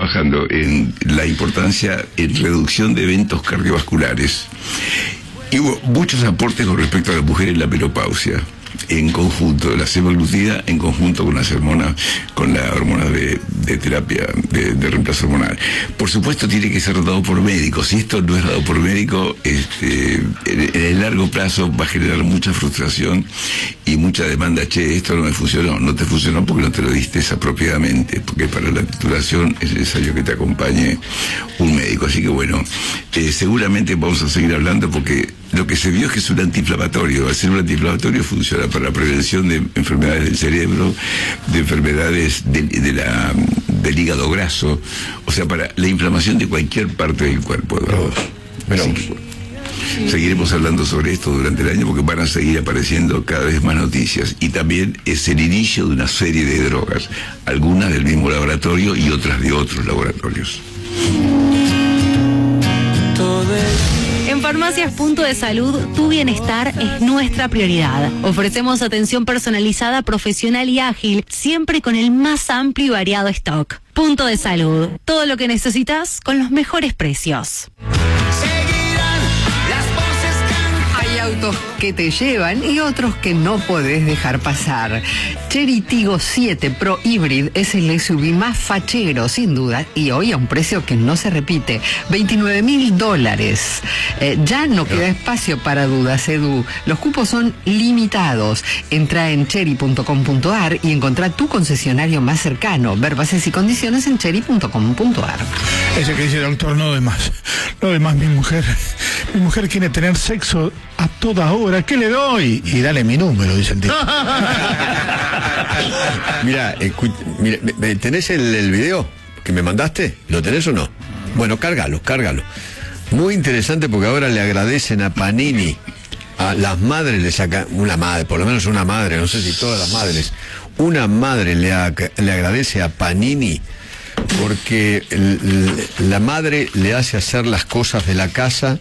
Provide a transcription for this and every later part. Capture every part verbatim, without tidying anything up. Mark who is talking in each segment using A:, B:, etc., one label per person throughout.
A: trabajando en la importancia en reducción de eventos cardiovasculares. Y hubo muchos aportes con respecto a la mujer en la menopausia, en conjunto, la semaglutida en conjunto con las hormonas, con la hormona de, de terapia, de, de reemplazo hormonal. Por supuesto tiene que ser dado por médicos. Si esto no es dado por médico, este, en, en el largo plazo va a generar mucha frustración y mucha demanda. Che, esto no me funcionó. No te funcionó porque no te lo diste apropiadamente, porque para la titulación es necesario que te acompañe un médico. Así que bueno, eh, seguramente vamos a seguir hablando porque lo que se vio es que es un antiinflamatorio. Al ser un antiinflamatorio funciona para la prevención de enfermedades del cerebro, de enfermedades de, de la, del hígado graso, o sea, para la inflamación de cualquier parte del cuerpo. ¿No? Pero, Así que, bueno, sí. Seguiremos hablando sobre esto durante el año porque van a seguir apareciendo cada vez más noticias. Y también es el inicio de una serie de drogas, algunas del mismo laboratorio y otras de otros laboratorios.
B: En Farmacias Punto de Salud, tu bienestar es nuestra prioridad. Ofrecemos atención personalizada, profesional y ágil, siempre con el más amplio y variado stock. Punto de Salud, todo lo que necesitas con los mejores precios.
C: Hay autos que te llevan y otros que no podés dejar pasar. Chery Tiggo siete Pro Hybrid es el S U V más fachero, sin duda, y hoy a un precio que no se repite, veintinueve mil dólares. Eh, ya no queda espacio para dudas, Edu. Los cupos son limitados. Entra en chery punto com punto a r y encontrá tu concesionario más cercano. Ver bases y condiciones en chery punto com punto a r.
D: Ese que dice, doctor, no doy más. No doy más, mi mujer. Mi mujer quiere tener sexo a toda hora. ¿Qué le doy? Y dale mi número, dice el tío.
E: Mira, mira, ¿tenés el, el video que me mandaste? ¿Lo tenés o no? Bueno, cárgalo, cárgalo. Muy interesante porque ahora le agradecen a Panini, a las madres le sacan, una madre, por lo menos una madre, no sé si todas las madres, una madre le, le agradece a Panini porque el, la madre le hace hacer las cosas de la casa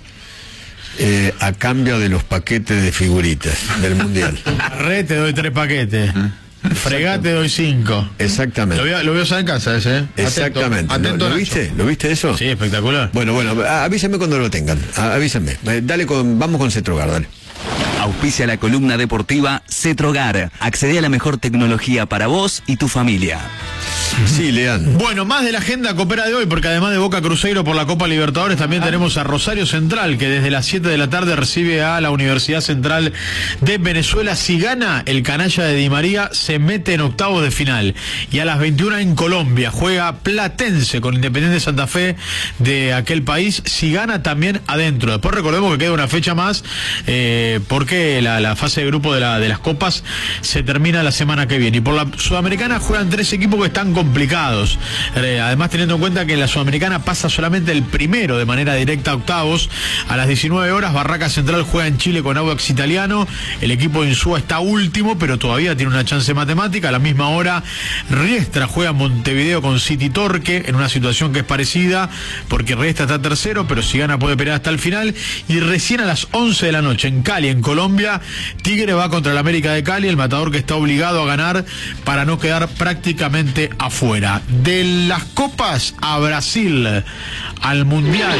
E: Eh, a cambio de los paquetes de figuritas del mundial.
D: Re, te doy tres paquetes. Fregate, te doy cinco.
E: Exactamente.
D: Lo voy a, lo voy a usar en casa ese, ¿eh?
E: Exactamente.
D: Atento, atento,
E: ¿Lo, ¿lo viste? ¿Lo viste eso?
D: Sí, espectacular.
E: Bueno, bueno, avísenme cuando lo tengan. Avísenme. Dale con, vamos con Cetrogar, dale.
F: Auspicia la columna deportiva Cetrogar. Accede a la mejor tecnología para vos y tu familia.
E: Sí, Leandro.
D: Bueno, más de la agenda copera de hoy, porque además de Boca Cruzeiro por la Copa Libertadores, también ah. tenemos a Rosario Central, que desde las siete de la tarde recibe a la Universidad Central de Venezuela. Si gana, el canalla de Di María se mete en octavos de final. Y a las veintiuna en Colombia juega Platense con Independiente Santa Fe de aquel país. Si gana, también adentro. Después recordemos que queda una fecha más, eh, porque la, la fase de grupo de, la, de las copas se termina la semana que viene. Y por la Sudamericana juegan tres equipos que están complicados. Eh, además, teniendo en cuenta que en la Sudamericana pasa solamente el primero de manera directa a octavos. A las diecinueve horas, Barraca Central juega en Chile con Audax Italiano. El equipo de Insúa está último, pero todavía tiene una chance matemática. A la misma hora, Riestra juega en Montevideo con City Torque, en una situación que es parecida, porque Riestra está tercero, pero si gana puede pelear hasta el final. Y recién a las once de la noche, en Cali, en Colombia, Tigre va contra el América de Cali, el Matador que está obligado a ganar para no quedar prácticamente afuera. De las copas a Brasil, al Mundial,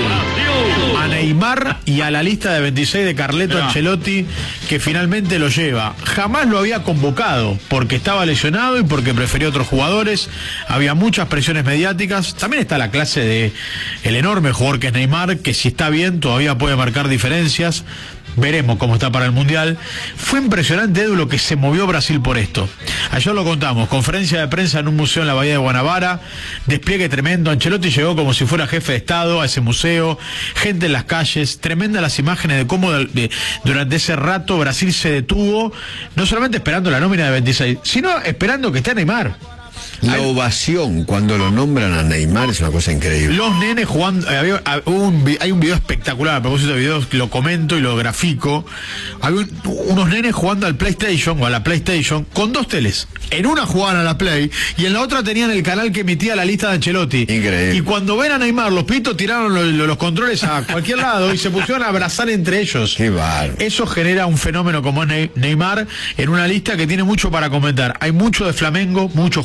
D: a Neymar y a la lista de veintiséis de Carleto Ancelotti, que finalmente lo lleva. Jamás lo había convocado porque estaba lesionado y porque prefirió otros jugadores. Había muchas presiones mediáticas. También está la clase de el enorme jugador que es Neymar, que si está bien todavía puede marcar diferencias. Veremos cómo está para el Mundial. Fue impresionante, Edu, lo que se movió Brasil por esto. Ayer lo contamos, conferencia de prensa en un museo en la Bahía de Guanabara, despliegue tremendo. Ancelotti llegó como si fuera jefe de Estado a ese museo, gente en las calles, tremendas las imágenes de cómo de, de, durante ese rato Brasil se detuvo, no solamente esperando la nómina de veintiséis, sino esperando que esté Neymar.
E: La ovación cuando lo nombran a Neymar es una cosa increíble.
D: Los nenes jugando, eh, había, un, hay un video espectacular, a propósito de videos, lo comento y lo grafico. Había un, unos nenes jugando al PlayStation o a la PlayStation con dos teles. En una jugaban a la Play y en la otra tenían el canal que emitía la lista de Ancelotti.
E: Increíble.
D: Y cuando ven a Neymar, los pitos tiraron los, los controles a cualquier lado y se pusieron a abrazar entre ellos.
E: Qué bárbaro.
D: Eso genera un fenómeno como Neymar en una lista que tiene mucho para comentar. Hay mucho de Flamengo, muchos jugadores de Flamengo.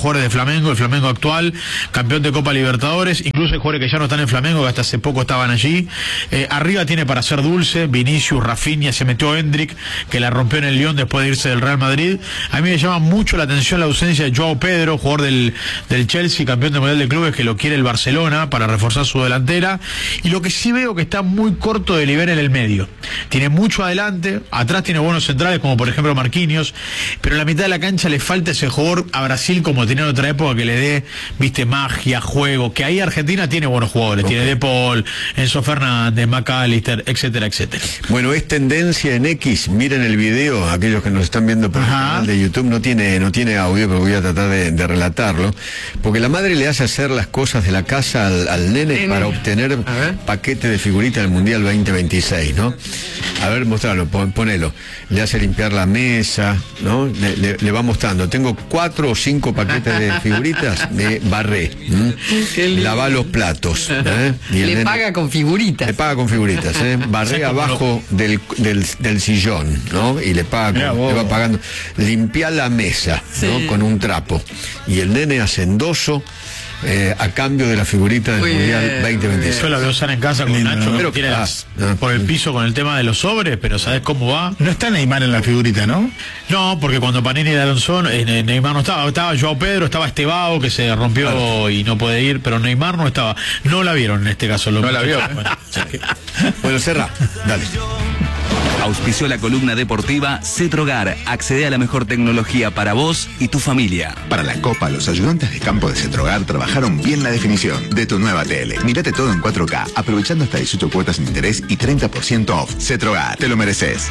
D: Flamengo, el Flamengo actual, campeón de Copa Libertadores, incluso hay jugadores que ya no están en Flamengo, que hasta hace poco estaban allí. Eh, arriba tiene para ser dulce, Vinicius, Rafinha, se metió Endrick, que la rompió en el Lyon después de irse del Real Madrid. A mí me llama mucho la atención la ausencia de Joao Pedro, jugador del, del Chelsea, campeón del Mundial de Clubes, que lo quiere el Barcelona para reforzar su delantera. Y lo que sí veo que está muy corto de nivel en el medio. Tiene mucho adelante, atrás tiene buenos centrales, como por ejemplo Marquinhos, pero en la mitad de la cancha le falta ese jugador a Brasil, como tenía en otra época, que le dé, viste, magia, juego, que ahí Argentina tiene buenos jugadores, okay. Tiene De Paul, Enzo Fernández, McAllister, etcétera, etcétera.
E: Bueno, es tendencia en X, miren el video, aquellos que nos están viendo por Ajá. el canal de YouTube, no tiene, no tiene audio, pero voy a tratar de, de relatarlo, porque la madre le hace hacer las cosas de la casa al, al nene, nene para obtener paquete de figuritas del Mundial veinte veintiséis, ¿no? A ver, mostralo, pon, ponelo. Le hace limpiar la mesa, ¿no? Le, le, le va mostrando. Tengo cuatro o cinco paquetes de figuritas de Barré. Lava los platos. ¿eh? Y
C: le nene, paga con figuritas.
E: Le paga con figuritas, ¿eh? Barré abajo del, del, del sillón, ¿no? Y le paga, con, le va pagando. Limpia la mesa, sí. ¿no? Con un trapo. Y el nene hacendoso. Eh, a cambio de la figurita del Muy Mundial bien, veinte veintiséis.
D: Yo la veo usar en casa con Nacho, no, pero quiere ah, las, no, por el piso con el tema de los sobres, pero ¿sabes cómo va?
G: No está Neymar en la figurita, ¿no?
D: No, porque cuando Panini y Alonso, eh, Neymar no estaba, estaba Joao Pedro, estaba Estevao, que se rompió claro. y no puede ir, pero Neymar no estaba. No la vieron en este caso. Lo
G: no la vio.
E: Bueno, bueno, cerra, dale.
F: Auspició la columna deportiva Cetrogar. Accede a la mejor tecnología para vos y tu familia.
H: Para la Copa, los ayudantes de campo de Cetrogar trabajaron bien la definición de tu nueva tele. Mírate todo en cuatro K, aprovechando hasta dieciocho cuotas sin interés y treinta por ciento off. Cetrogar, te lo mereces.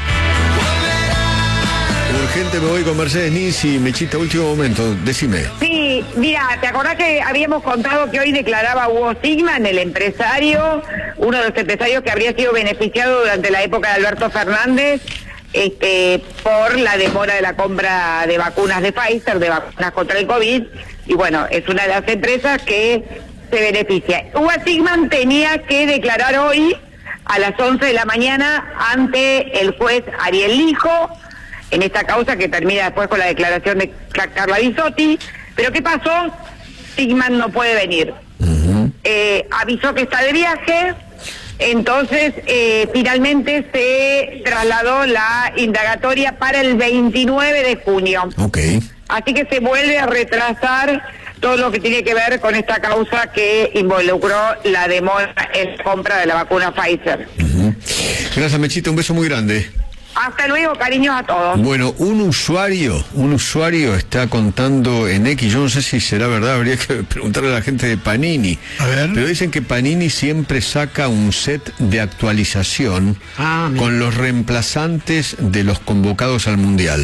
E: Urgente, me voy con Mercedes Nis y Mechita, último momento, decime.
I: Sí, mira, ¿te acordás que habíamos contado que hoy declaraba Hugo Sigman, el empresario, uno de los empresarios que habría sido beneficiado durante la época de Alberto Fernández, este, por la demora de la compra de vacunas de Pfizer, de vacunas contra el COVID, y bueno, es una de las empresas que se beneficia. Hugo Sigman tenía que declarar hoy a las once de la mañana ante el juez Ariel Lijo, en esta causa que termina después con la declaración de Carla Bisotti. Pero ¿qué pasó? Sigman no puede venir. Uh-huh. Eh, avisó que está de viaje, entonces eh, finalmente se trasladó la indagatoria para el veintinueve de junio.
E: Okay.
I: Así que se vuelve a retrasar todo lo que tiene que ver con esta causa que involucró la demora en la compra de la vacuna Pfizer.
E: Uh-huh. Gracias, Mechita, un beso muy grande.
I: Hasta luego, cariños a todos.
E: Bueno, un usuario, un usuario está contando en X, yo no sé si será verdad, habría que preguntarle a la gente de Panini.
G: A ver.
E: Pero dicen que Panini siempre saca un set de actualización ah, con los reemplazantes de los convocados al Mundial.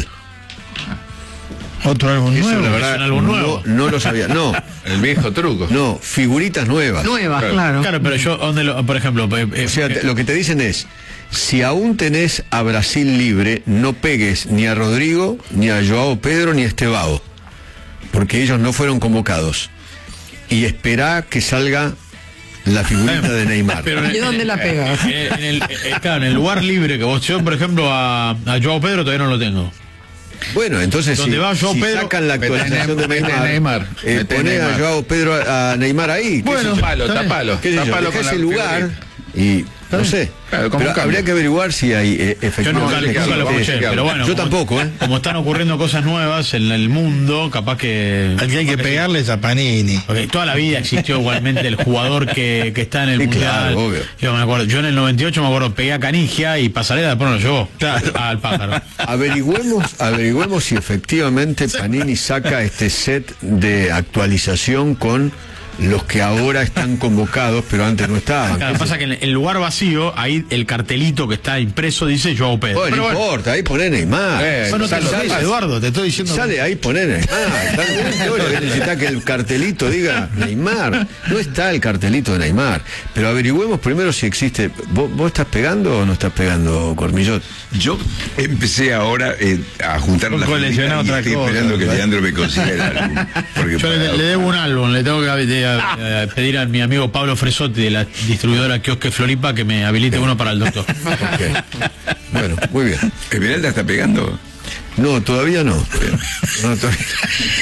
G: Otro álbum
E: Eso,
G: nuevo.
E: la verdad,
D: ¿Es un álbum
E: no,
D: nuevo?
E: no lo sabía. No,
G: el viejo truco.
E: No, figuritas nuevas.
C: Nuevas,
E: claro.
C: claro.
D: Claro, pero yo, ¿dónde lo, por ejemplo? Eh,
E: O sea,
D: eh,
E: te, lo que te dicen es, si aún tenés a Brasil libre, no pegues ni a Rodrigo, ni a Joao Pedro, ni a Estevao, porque ellos no fueron convocados. Y esperá que salga la figurita de Neymar.
C: Pero, ¿y dónde la pegas?
D: En, en, el, eh, claro, en el lugar libre que vos, yo por ejemplo a, a Joao Pedro todavía no lo tengo.
E: Bueno, entonces si,
D: va Joao
E: si
D: Pedro,
E: sacan la actualización de Neymar,
G: Neymar
E: eh, poné a Joao Pedro a, a Neymar ahí.
G: Bueno, tapalo, tapalo.
E: ¿Qué sé yo?
G: Tapalo
E: Dejá
G: con
E: ese
G: la
E: lugar y no sé.
G: Claro,
E: pero habría que averiguar si hay eh, efectivamente.
D: Yo nunca, nunca lo escuché, pero bueno.
E: Yo
D: como,
E: tampoco, ¿eh?
D: Como están ocurriendo cosas nuevas en el mundo, capaz que.
G: Al que hay que pegarles a Panini.
D: Porque toda la vida existió igualmente el jugador que, que está en el
E: sí,
D: mundial.
E: Claro, obvio.
D: Yo me acuerdo, yo en el noventa y ocho me acuerdo, pegué a Canigia y Pasarela después no lo llevó claro. al pájaro.
E: Averigüemos, averigüemos si efectivamente Panini saca este set de actualización con los que ahora están convocados, pero antes no estaban.
D: Claro, lo que pasa es que en el lugar vacío, ahí el cartelito que está impreso dice Joao Pedro.
E: Bueno, no bueno. importa, ahí poné Neymar.
D: Eh, bueno, sale, sale, sale, Eduardo, te estoy diciendo.
E: Sale que... ahí poné Neymar. Que necesita que el cartelito diga Neymar. No está el cartelito de Neymar. Pero averigüemos primero si existe. ¿Vos, vos estás pegando o no estás pegando, Cormillot?
A: Yo empecé ahora eh, a juntar las
D: figuritas y
A: estoy
D: cosa,
A: esperando que Leandro me consiga el álbum.
D: Yo
A: para...
D: le, le debo un álbum, le tengo que de, a, a pedir a mi amigo Pablo Fresotti de la distribuidora Kiosque Floripa que me habilite uno para el doctor.
E: Okay. Bueno, muy bien.
A: ¿Esmeralda está pegando?
E: No, todavía no. no todavía...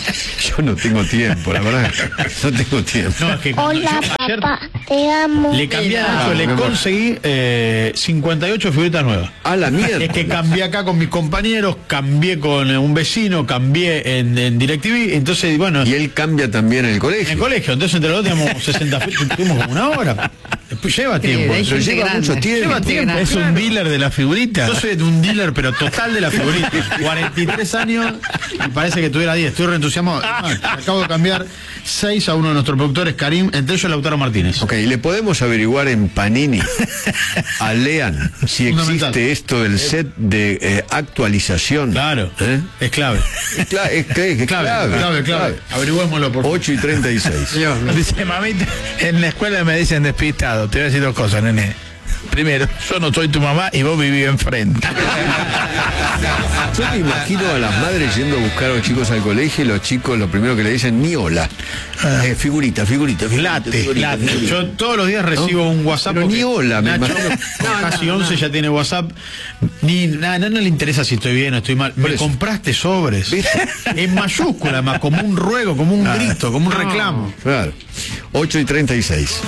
E: Yo no tengo tiempo, la verdad. No tengo tiempo.
D: No, es que
J: Hola,
D: yo ayer
J: papá, te amo.
D: le cambié a Nacho, le conseguí eh, cincuenta y ocho figuritas nuevas.
E: A la mierda.
D: Es que cambié acá con mis compañeros, cambié con un vecino, cambié en, en DirecTV, entonces, bueno.
E: Y él cambia también en el colegio.
D: En el colegio, entonces entre los dos teníamos sesenta figuras, tuvimos como una hora. Después lleva tiempo.
C: hay
D: Eso
C: gente
D: lleva
C: grande.
D: mucho tiempo. Lleva tiempo.
G: Es un dealer de la figurita.
D: Yo soy un dealer, pero total de la figurita. cuarenta y tres años y parece que tuviera diez. Estoy reentusiasmado. Ah, acabo de cambiar seis a uno de nuestros productores, Karim, entre ellos Lautaro Martínez.
E: Ok, ¿le podemos averiguar en Panini a Lean si
D: Fundamental.
E: existe esto del set de eh, actualización?
D: Claro,
E: ¿Eh?
D: es clave.
E: Es, cla- es, que- es
D: Clave,
E: clave,
D: clave, clave. Averigüémoslo, por favor.
E: ocho y treinta y seis.
G: Dice, mamita, en la escuela me dicen despistado. Te voy a decir dos cosas, nene. Primero, yo no soy tu mamá y vos vivís enfrente.
E: Yo me imagino a las madres yendo a buscar a los chicos al colegio y los chicos lo primero que le dicen, ni hola. Eh, figurita, figurita, figurita.
D: Late,
E: figurita,
D: late.
E: figurita.
D: Yo todos los días recibo
E: ¿No?
D: un WhatsApp.
E: Pero
D: porque
E: ni hola, me
D: Nacho,
E: imagino.
D: con casi once ya tiene WhatsApp. Ni nada, no, no le interesa si estoy bien o estoy mal. Me
E: eso.
D: compraste sobres.
E: ¿Viste?
D: En mayúscula, más como un ruego, como un grito, como un reclamo.
E: Claro. ocho y treinta y seis.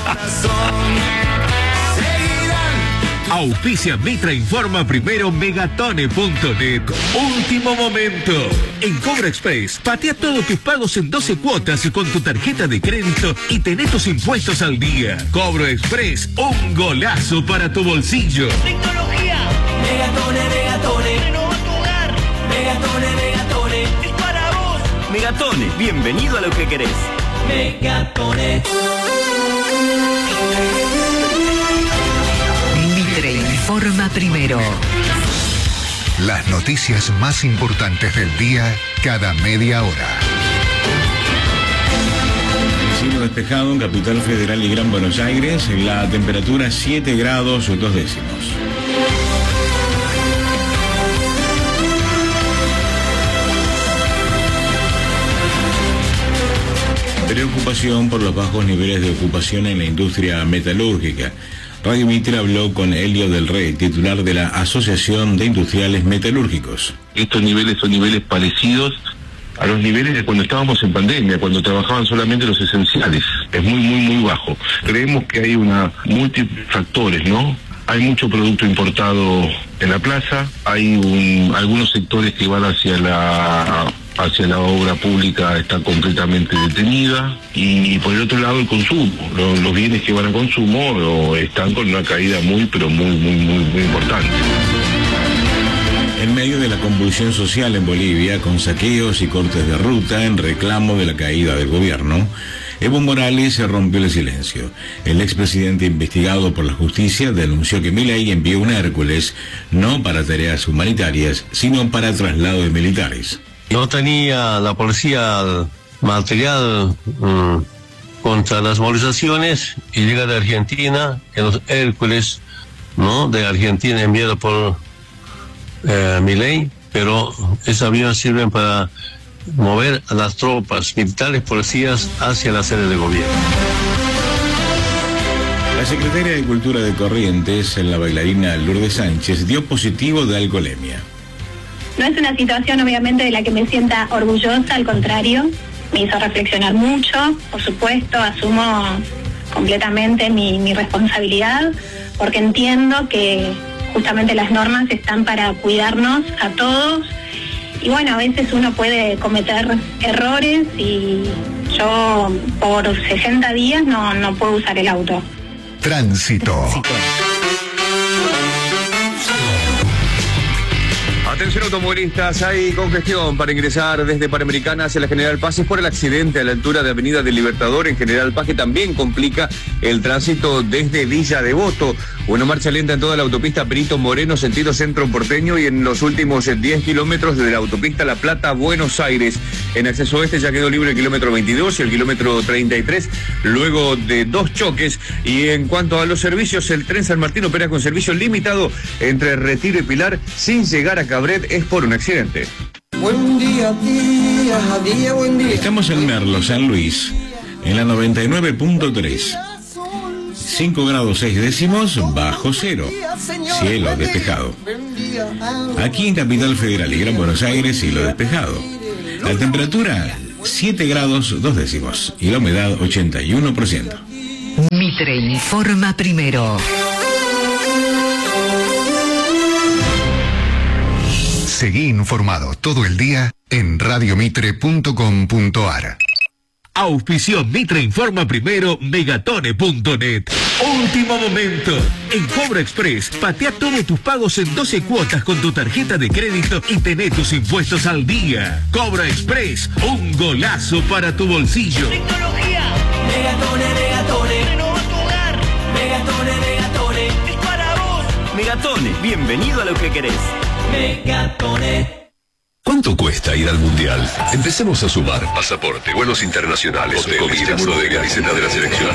K: Auspicia Mitra Informa primero Megatone punto net. Último momento. En Cobra Express, patea todos tus pagos en doce cuotas con tu tarjeta de crédito y tenés tus impuestos al día. Cobra Express, un golazo para tu bolsillo.
L: Tecnología. Megatone, Megatone. Renova tu hogar. Megatone, Megatone. Es para vos.
K: Megatone, bienvenido a lo que querés.
L: Megatone.
C: Mitre informa primero.
M: Las noticias más importantes del día cada media hora.
N: Cielo despejado en Capital Federal y Gran Buenos Aires, la temperatura siete grados dos décimos. Preocupación por los bajos niveles de ocupación en la industria metalúrgica. Radio Mitre habló con Elio del Rey, titular de la Asociación de Industriales Metalúrgicos.
O: Estos niveles son niveles parecidos a los niveles de cuando estábamos en pandemia, cuando trabajaban solamente los esenciales. Es muy, muy, muy bajo. Creemos que hay una múltiples factores, ¿no? Hay mucho producto importado en la plaza, hay un, algunos sectores que van hacia la hacia la obra pública está completamente detenida, y por el otro lado el consumo, los, los bienes que van a consumo o están con una caída muy, pero muy, muy, muy, muy importante.
N: En medio de la convulsión social en Bolivia, con saqueos y cortes de ruta en reclamo de la caída del gobierno, Evo Morales se rompió el silencio. El expresidente investigado por la justicia denunció que Milei envió un Hércules no para tareas humanitarias, sino para traslado de militares.
P: No tenía la policía material mmm, contra las movilizaciones y llega de Argentina, en los Hércules, ¿no? De Argentina enviado por eh, Milei, pero esos aviones sirven para mover a las tropas militares, policías hacia la sede de gobierno.
N: La secretaria de Cultura de Corrientes, la bailarina Lourdes Sánchez, dio positivo de alcoholemia.
Q: No es una situación obviamente de la que me sienta orgullosa, al contrario, me hizo reflexionar mucho, por supuesto, asumo completamente mi, mi responsabilidad, porque entiendo que justamente las normas están para cuidarnos a todos, y bueno, a veces uno puede cometer errores y yo por sesenta días no, no puedo usar el auto.
M: Tránsito.
R: Atención automovilistas, hay congestión para ingresar desde Panamericana hacia la General Paz. Es por el accidente a la altura de Avenida del Libertador en General Paz, que también complica el tránsito desde Villa Devoto. Una marcha lenta en toda la autopista Perito Moreno, sentido centro porteño, y en los últimos diez kilómetros desde la autopista La Plata, Buenos Aires. En acceso oeste ya quedó libre el kilómetro veintidós y el kilómetro treinta y tres, luego de dos choques. Y en cuanto a los servicios, el tren San Martín opera con servicio limitado entre Retiro y Pilar, sin llegar a Cabret, es por un accidente.
L: Buen día, día, día, buen día.
N: Estamos en Merlo, San Luis, en la noventa y nueve punto tres. cinco grados seis décimos bajo cero. Cielo despejado. Aquí en Capital Federal y Gran Buenos Aires, cielo despejado. La temperatura siete grados dos décimos y la humedad ochenta y uno por ciento.
C: Mitre informa primero.
M: Seguí informado todo el día en radiomitre punto com punto ar.
K: Auspició Mitre Informa Primero, Megatone punto net. Último momento. En Cobra Express, patea todos tus pagos en doce cuotas con tu tarjeta de crédito y tené tus impuestos al día. Cobra Express, un golazo para tu bolsillo.
L: Tecnología. Megatone, Megatone. Renova tu hogar. Megatone, Megatone. Es para vos.
J: Megatone, bienvenido a lo que querés.
L: Megatone.
S: ¿Cuánto cuesta ir al Mundial? Empecemos a sumar. Pasaporte, vuelos internacionales, comida, seguro de camiseta de la selección.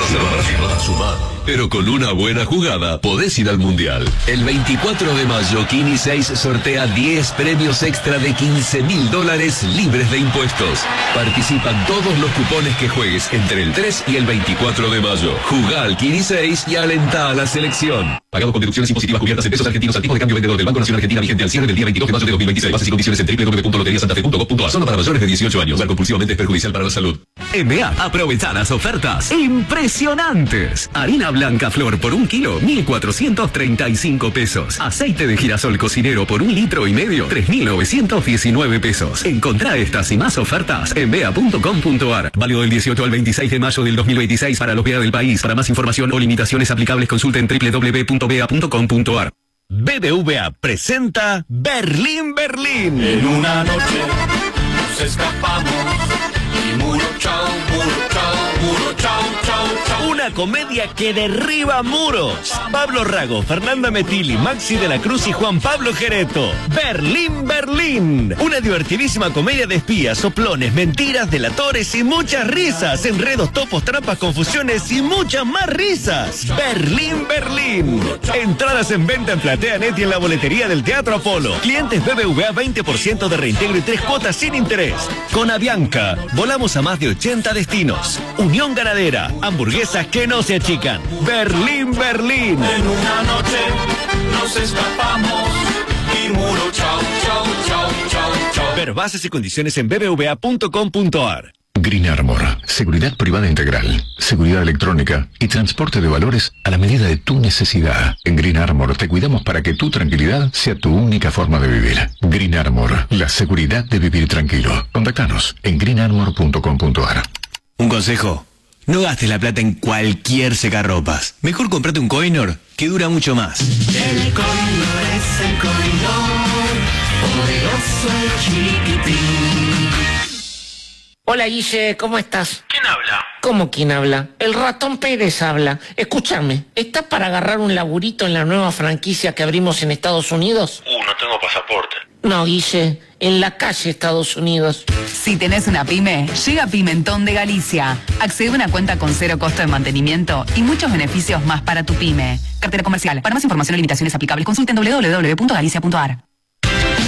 S: A sumar. Pero con una buena jugada podés ir al Mundial.
T: El veinticuatro de mayo, Kini seis sortea diez premios extra de quince mil dólares libres de impuestos. Participan todos los cupones que juegues entre el tres y el veinticuatro de mayo. Jugá al Kini seis y alentá a la selección.
S: Pagado con deducciones impositivas cubiertas en pesos argentinos al tipo de cambio vendedor del Banco Nacional Argentina vigente al cierre del día veintidós de mayo de dos mil veintiséis. Bases y condiciones en doble u doble u doble u punto lotería santa fe punto com punto ar. Solo para mayores de dieciocho años. Jugar compulsivamente es perjudicial para la salud.
T: M A, aprovecha las ofertas impresionantes. Harina blanca flor por un kilo, mil cuatrocientos treinta y cinco pesos. Aceite de girasol cocinero por un litro y medio, tres mil novecientos diecinueve pesos. Encontrá estas y más ofertas en b e a punto com punto ar. Válido del dieciocho al veintiséis de mayo del dos mil veintiséis para los B E A del país. Para más información o limitaciones aplicables consulte en doble u doble u doble u punto b e a punto com punto ar.
J: B B V A presenta Berlín, Berlín.
L: En una noche nos escapamos y muro chau, muro chau, muro chau, chau, chau.
J: Una comedia que derriba muros. Pablo Rago, Fernanda Metilli, Maxi de la Cruz y Juan Pablo Gereto. Berlín, Berlín. Una divertidísima comedia de espías, soplones, mentiras, delatores y muchas risas. Enredos, topos, trampas, confusiones y muchas más risas. Berlín, Berlín. Entradas en venta en PlateaNet y en la boletería del Teatro Apolo. Clientes B B V A veinte por ciento de reintegro y tres cuotas sin interés. Con Avianca, volamos a más de ochenta destinos. Unión Ganadera, hamburguesas que no se achican. Berlín, Berlín.
L: En una noche nos escapamos y muro chau, chau, chau, chau, chau.
J: Ver bases y condiciones en b b v a punto com punto ar.
S: Green Armor, seguridad privada integral, seguridad electrónica y transporte de valores a la medida de tu necesidad. En Green Armor te cuidamos para que tu tranquilidad sea tu única forma de vivir. Green Armor, la seguridad de vivir tranquilo. Contactanos en green armor punto com punto ar.
J: Un consejo, no gastes la plata en cualquier secarropas. Mejor comprate un Coinor que dura mucho más.
L: El Coinor es el Coinor, poderoso y chiquitín.
U: Hola Guille, ¿cómo estás?
V: ¿Quién habla?
U: ¿Cómo quién habla? El ratón Pérez habla. Escúchame, ¿estás para agarrar un laburito en la nueva franquicia que abrimos en Estados Unidos?
V: Uh, no tengo pasaporte.
U: No, Guille, en la calle Estados Unidos.
W: Si tenés una pyme, llega Pimentón de Galicia. Accede a una cuenta con cero costo de mantenimiento y muchos beneficios más para tu pyme. Cartera comercial. Para más información o limitaciones aplicables, consulten doble u doble u doble u punto galicia punto ar.